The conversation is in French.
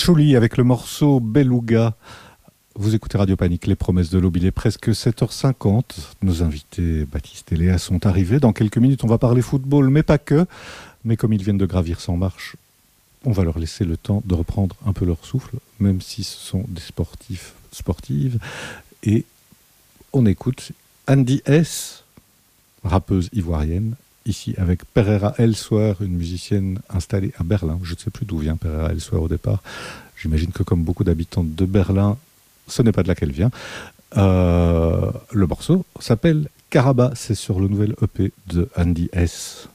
Patchouli avec le morceau Beluga. Vous écoutez Radio Panique, les promesses de l'aube, il est presque 7h50. Nos invités Baptiste et Léa sont arrivés. Dans quelques minutes, on va parler football, mais pas que. Mais comme ils viennent de gravir Sans Marche, on va leur laisser le temps de reprendre un peu leur souffle, même si ce sont des sportives. Et on écoute Andy S, rappeuse ivoirienne, ici avec Pereira Elsewhere, une musicienne installée à Berlin. Je ne sais plus d'où vient Pereira Elsewhere au départ. J'imagine que comme beaucoup d'habitants de Berlin, ce n'est pas de là qu'elle vient. Le morceau s'appelle Karaba, c'est sur le nouvel EP de Andy S.